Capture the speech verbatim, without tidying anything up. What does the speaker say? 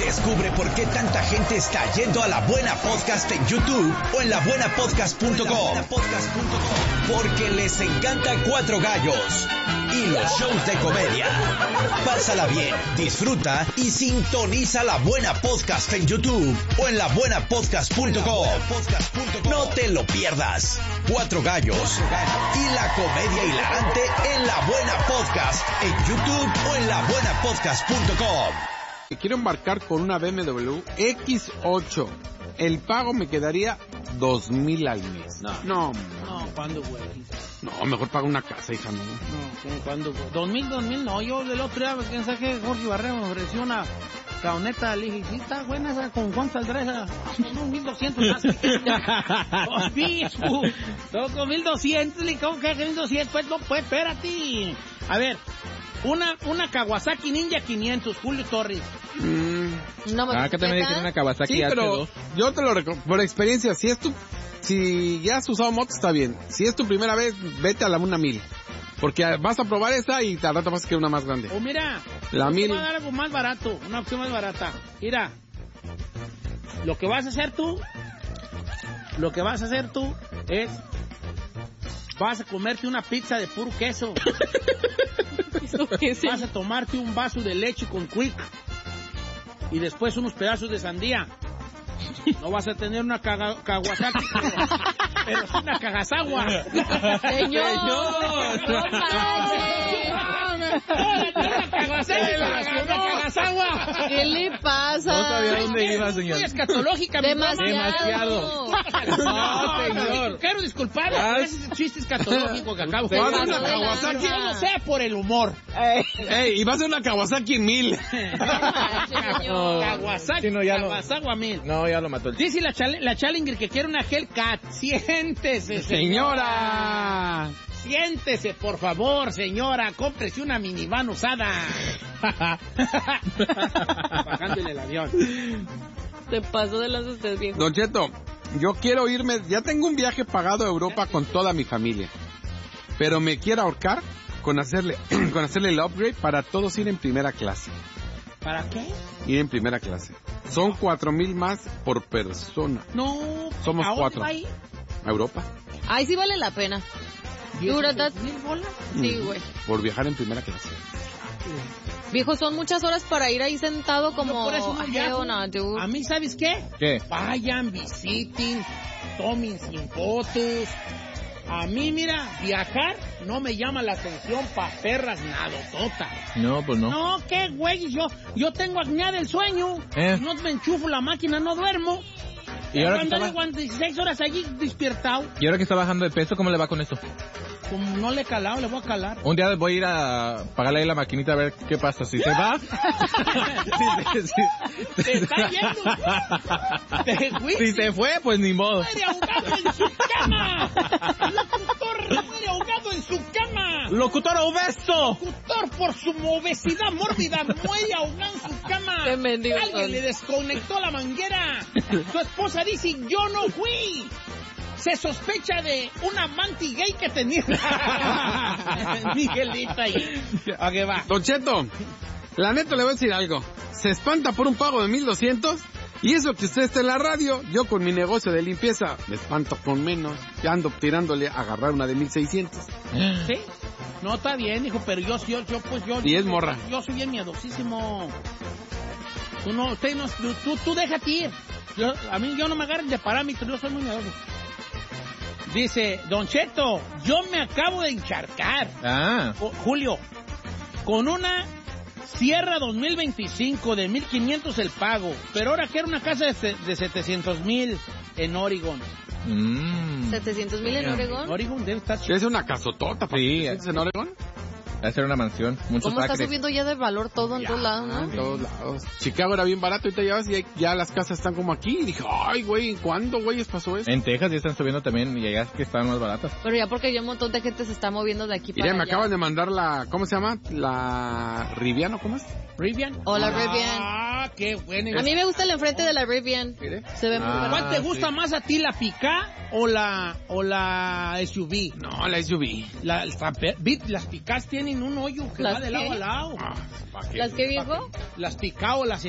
Descubre por qué tanta gente está yendo a La Buena Podcast en YouTube o en la buena podcast punto com. Porque les encanta Cuatro Gallos y los shows de comedia. Pásala bien, disfruta y sintoniza La Buena Podcast en YouTube o en la buena podcast punto com. No te lo pierdas. Cuatro Gallos y la comedia hilarante en La Buena Podcast en YouTube o en la buena podcast punto com. Quiero embarcar con una B M W X ocho. El pago me quedaría dos mil al mes. No. No, No, ¿cuándo, güey? no, mejor pago una casa, hija, no. No, ¿cómo cuándo, güey? ¿Dos mil, dos mil? No, yo del otro día pensé que Jorge Barrera me ofreció una caoneta. Le dije, sí, está buena esa, ¿con cuánto saldrá esa? Con mil doscientos más. Dos mil, todo con mil doscientos. Le dije, ¿cómo que mil doscientos? Pues no, pues, espérate. A ver, una, una Kawasaki Ninja quinientos, Julio Torres. Mm, No, Ah, que también tiene una Kawasaki sí, H pero dos. yo te lo recomiendo. Por experiencia, si es tu... Si ya has usado moto, está bien. Si es tu primera vez, vete a la una mil. Porque vas a probar esa y al rato vas a querer una más grande. O mira, La te mil. voy a dar algo más barato, una opción más barata. Mira, lo que vas a hacer tú, lo que vas a hacer tú es, vas a comerte una pizza de puro queso. Vas a tomarte un vaso de leche con Quick y después unos pedazos de sandía. No vas a tener una caga, Kawasaki, pero, pero es una Kagasagua. Señor, no Kagasagua. ¿qué le pasa? No sabía dónde iba, señor. Muy escatológica, mi Demasiado. No, señor. Quiero disculpar Ah, por ese chiste escatológico que acabo de Vas a hacer. una Kawasaki. Yo no sé por el humor. Ey, y vas a una Kawasaki mil. No. Kawasaki, Sí, no, ya no. Kawasagua mil. No, ya lo mató el Dice la, chale- la Challenger que quiere una Hellcat. Siéntese, Señora. Siéntese, por favor, señora. Cómprese una minivan usada. Bajándole el avión. Te pasó de las ustedes, viejo. Don Cheto, yo quiero irme, ya tengo un viaje pagado a Europa con toda mi familia, pero me quiero ahorcar con hacerle, con hacerle el upgrade para todos ir en primera clase. ¿Para qué? Ir en primera clase. Son cuatro mil más por persona. No. Somos ¿a dónde cuatro. va ahí? ¿A Europa? Ay, sí vale la pena. ¿diez ¿verdad? mil bolas? Sí, Mm, güey. Por viajar en primera clase. Viejo, son muchas horas para ir ahí sentado como... Yo por eso no Hell viajo. no, dude. A mí, ¿sabes qué? ¿Qué? Vayan, visiten, tomen sin fotos. A mí, mira, viajar no me llama la atención pa' perras nadototas. No, pues no. No, qué güey, yo, yo tengo apnea del sueño. ¿Eh? Si no me enchufo la máquina, no duermo. ¿Y ahora, que Cuando está, le dieciséis horas allí despiertado. y ahora que está bajando de peso, ¿cómo le va con eso? Como no le he calado, le voy a calar. Un día voy a ir a pagarle ahí la maquinita a ver qué pasa. Si se va... si, si- si- ¡Te está yendo! ¡Te fuiste! Si se fue, pues ni modo. ¡Muere ahogado en su cama! ¡Locutor muere ahogado en su cama! ¡Locutor obeso! Locutor por su obesidad mórbida muere ahogado en su cama. Qué mendigos Alguien son. le desconectó la manguera. Su esposa dice, yo no fui. Se sospecha de un amante gay que tenía. Miguelita ahí. ¿A qué va? Don Cheto, la neta le voy a decir algo. Se espanta por un pago de mil doscientos y eso que usted está en la radio. Yo con mi negocio de limpieza me espanto con menos. Ya ando tirándole a agarrar una de mil seiscientos. ¿Sí? No, está bien, hijo, pero yo, yo, yo, pues yo... Y es morra. Yo soy bien miedosísimo. Tú no, usted no, tú, tú, tú déjate ir. Yo, a mí yo no me agarren de parámetros, yo soy muy miedoso. Dice, Don Cheto, yo me acabo de encharcar. Ah. Oh, Julio, con una Sierra dos mil veinticinco de mil quinientos el pago, pero ahora quiero una casa de, se- de setecientos mil en Oregon. Mmm. ¿setecientos mil en Oregón? Oregon debe estar chido. Es una casotota. ¿para Sí. que te en Oregón? Va a ser una mansión. Muchos ¿Cómo está acres. subiendo ya de valor todo en Ya, todos lados, en no? todos lados. Chicago era bien barato, ahorita ya vas y ya- ya las casas están como aquí. Y dije, ay, güey, ¿en cuándo, güey, pasó eso? En Texas ya están subiendo también y allá es que están más baratas. Pero ya porque ya un montón de gente se está moviendo de aquí Mira, para me allá. acaban de mandar la, ¿cómo se llama? La Riviano, ¿cómo es? Rivian. Hola, ah, Rivian. Ah, qué bueno. A mí me gusta el enfrente de la Rivian. Mire. Se ve muy Ah. bueno. ¿Cuál te sí. gusta más a ti, la Picá o la o la S U V? No, la S U V. La, la- vi- las Picás tienen un hoyo que ¿Las va de lado qué? a lado. Ah, ¿pa' qué? ¿Las que, viejo? Las Picá o las